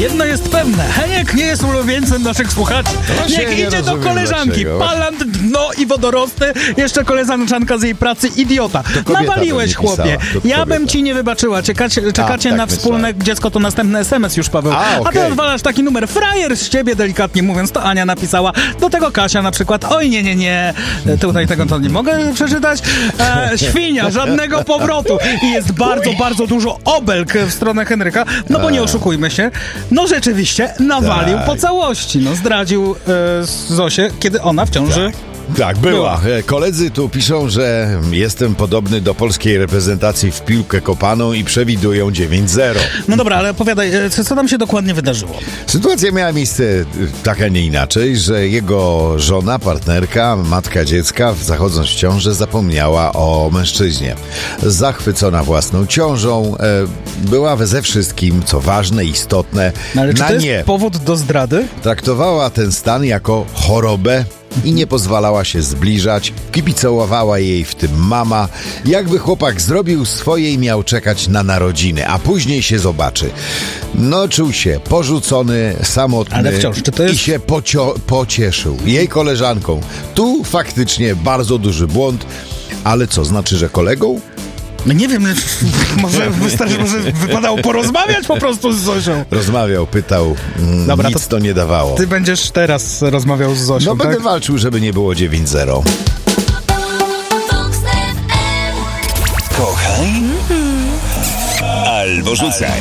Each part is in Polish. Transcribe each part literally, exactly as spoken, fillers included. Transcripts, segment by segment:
Jedno jest pewne, Heniek nie jest ulubieńcem naszych słuchaczy. Niech idzie do koleżanki, dlaczego. palant, dno i wodorosty, jeszcze koleżanczanka z jej pracy, idiota. Nawaliłeś, chłopie. Ja bym ci nie wybaczyła. Czekacie, czekacie A, tak na wspólne myślałem. dziecko, to następny es em es już, Paweł. A, A ty okej. odwalasz taki numer. Frajer z ciebie, delikatnie mówiąc, to Ania napisała. Do tego Kasia na przykład. Oj, nie, nie, nie. E, Tutaj tego to nie mogę przeczytać. E, świnia, żadnego powrotu. I jest bardzo, bardzo dużo obelg w stronę Henryka. No bo nie oszukujmy się. No rzeczywiście nawalił Tak. po całości. No zdradził e, Zosię, kiedy ona w ciąży. Tak, była. E, Koledzy tu piszą, że jestem podobny do polskiej reprezentacji w piłkę kopaną i przewidują dziewięć zero. No dobra, ale opowiadaj, e, co, co tam się dokładnie wydarzyło? Sytuacja miała miejsce y, tak, a nie inaczej, że jego żona, partnerka, matka dziecka, zachodząc w ciążę, zapomniała o mężczyźnie. Zachwycona własną ciążą, e, była we ze wszystkim, co ważne, istotne, No ale czy na to jest nie. powód do zdrady? Traktowała ten stan jako chorobę i nie pozwalała się zbliżać. Kibicowała jej w tym mama. Jakby chłopak zrobił swoje i miał czekać na narodziny, a później się zobaczy. No, czuł się porzucony, samotny. Ale wciąż, czy to jest- I się pocio- pocieszył jej koleżanką. Tu faktycznie bardzo duży błąd. Ale co, znaczy, że kolegą? No nie wiem, może wystarczy, może wypadało porozmawiać po prostu z Zosią. Rozmawiał, pytał, mm, Dobra, nic to... to nie dawało. Ty będziesz teraz rozmawiał z Zosią, No tak? będę walczył, żeby nie było dziewięć zero. Kochaj albo rzucaj.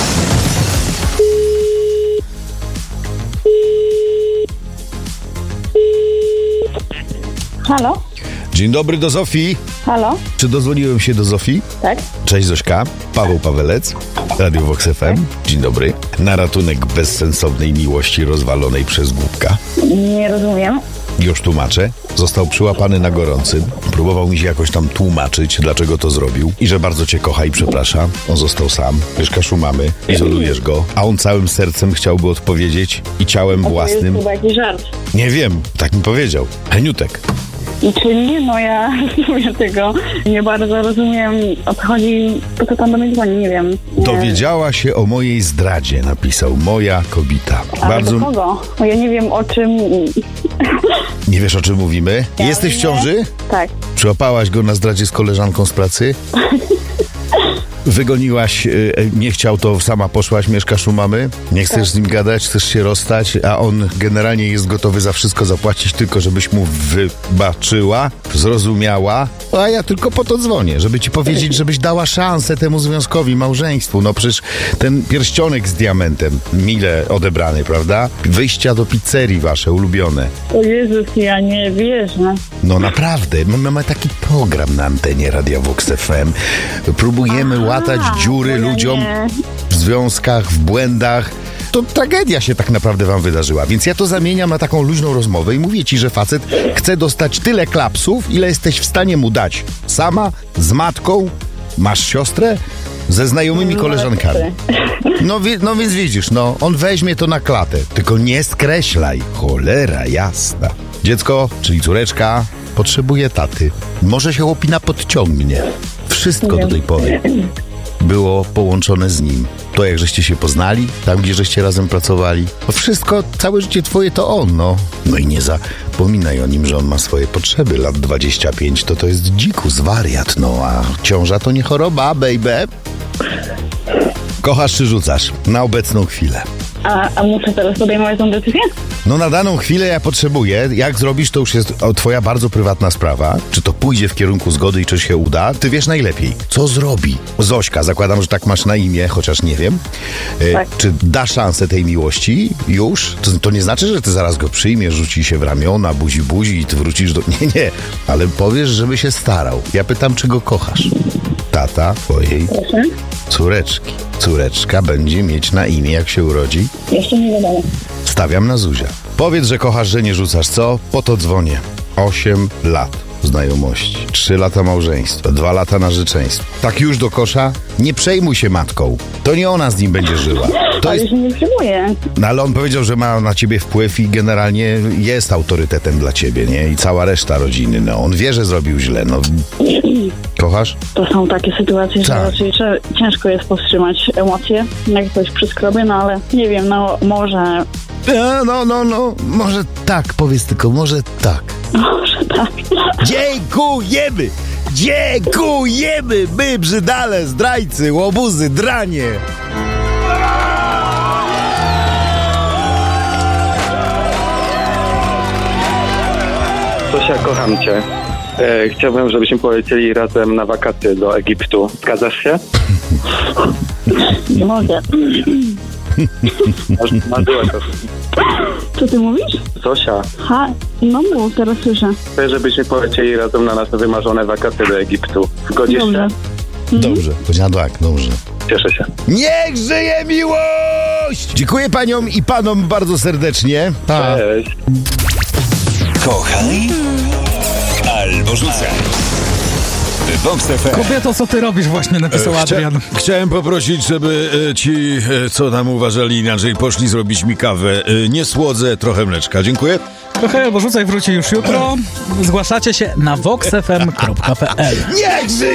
Halo? Dzień dobry, do Zofii. Halo? Czy dozwoliłem się do Zofii? Tak? Cześć Zośka, Paweł Pawelec, Radio Vox F M. Dzień dobry. Na ratunek bezsensownej miłości rozwalonej przez głupka. Nie rozumiem. Już tłumaczę. Został przyłapany na gorącym. Próbował mi się jakoś tam tłumaczyć, dlaczego to zrobił i że bardzo cię kocha i przeprasza. On został sam. Mieszkasz u mamy, izolujesz go, a on całym sercem chciałby odpowiedzieć i ciałem To jest własnym. chyba jakiś żart. Nie wiem, tak mi powiedział. Heniutek. I czy nie? No ja w sumie tego nie bardzo rozumiem, o co chodzi, po co tam do mnie dzwoni, nie wiem. Nie. Dowiedziała się o mojej zdradzie, napisał moja kobita. Ale Bardzo. do kogo? No ja nie wiem o czym... Nie wiesz, o czym mówimy? Ja Jesteś w nie. ciąży? Tak. Przyłapałaś go na zdradzie z koleżanką z pracy? Wygoniłaś, y, nie chciał, to sama poszłaś, mieszkasz u mamy? Nie chcesz z nim gadać, chcesz się rozstać, a on generalnie jest gotowy za wszystko zapłacić, tylko żebyś mu wybaczyła, zrozumiała. A ja tylko po to dzwonię, żeby ci powiedzieć, żebyś dała szansę temu związkowi, małżeństwu. No przecież ten pierścionek z diamentem, mile odebrany, prawda? Wyjścia do pizzerii wasze ulubione. O Jezus, ja nie wierzę. No naprawdę, my mamy taki program na antenie Radia Vox F M. Próbujemy łatać dziury no ja ludziom nie. w związkach, w błędach. To tragedia się tak naprawdę wam wydarzyła, więc ja to zamieniam na taką luźną rozmowę i mówię ci, że facet chce dostać tyle klapsów, ile jesteś w stanie mu dać. Sama, z matką, masz siostrę, ze znajomymi koleżankami. No, wi- no więc widzisz, no, on weźmie to na klatę, tylko nie skreślaj. Cholera jasna. Dziecko, czyli córeczka, potrzebuje taty. Może się chłopina podciągnie. Wszystko do tej pory było połączone z nim. To jak żeście się poznali, tam gdzie żeście razem pracowali. To wszystko, całe życie twoje to on, no. No i nie zapominaj o nim, że on ma swoje potrzeby. Lat dwadzieścia pięć to to jest dzikus, wariat, no a ciąża to nie choroba, baby. Kochasz czy rzucasz? Na obecną chwilę. A, a muszę teraz podejmować tą decyzję? No na daną chwilę ja potrzebuję. Jak zrobisz, to już jest o, twoja bardzo prywatna sprawa. Czy to pójdzie w kierunku zgody i czy się uda, ty wiesz najlepiej. Co zrobi Zośka? Zakładam, że tak masz na imię, chociaż nie wiem. E, Tak. Czy da szansę tej miłości już? To, to nie znaczy, że ty zaraz go przyjmiesz, rzuci się w ramiona, buzi buzi i ty wrócisz do... Nie, nie. Ale powiesz, żeby się starał. Ja pytam, czy go kochasz? Tata twojej Proszę. córeczki. Córeczka będzie mieć na imię, jak się urodzi. Jeszcze nie wiadomo. Stawiam na Zuzia. Powiedz, że kochasz, że nie rzucasz, co? Po to dzwonię. Osiem lat znajomości, trzy lata małżeństwa, dwa lata narzeczeństwa. Tak już do kosza? Nie przejmuj się matką. To nie ona z nim będzie żyła. To Ale jest... się nie przejmuję. No ale on powiedział, że ma na ciebie wpływ i generalnie jest autorytetem dla ciebie, nie? I cała reszta rodziny, no. On wie, że zrobił źle, no. Kochasz? To są takie sytuacje, że Tak. raczej cze- ciężko jest powstrzymać emocje, jak coś przyskrobię, no ale nie wiem, no może, No, no, no, no. Może tak, powiedz tylko, może tak. może tak. Dziękujemy! Dziękujemy! My, brzydale, zdrajcy, łobuzy, dranie! Zosia, kocham cię. E, chciałbym, żebyśmy polecieli razem na wakacje do Egiptu. Zgadzasz się? Nie mogę. Masz, marzyła to. Co ty mówisz? Zosia, Ha, no mów, teraz słyszę. chcę, żebyśmy polecieli razem na nasze wymarzone wakacje do Egiptu. Zgodzisz Dobrze. się? Dobrze, powiedziała tak, dobrze. Cieszę się. Niech żyje miłość! Dziękuję paniom i panom bardzo serdecznie. Pa. Cześć. Kochaj albo rzucaj. Vox F M. Kobieto, co ty robisz właśnie, napisał Adrian. Chcia, chciałem poprosić, żeby e, ci, e, co tam uważali inaczej, poszli zrobić mi kawę. E, nie słodzę, trochę mleczka. Dziękuję. Kochaj albo rzucaj wróci już jutro. Zgłaszacie się na vox f m kropka p l. Niech żyje!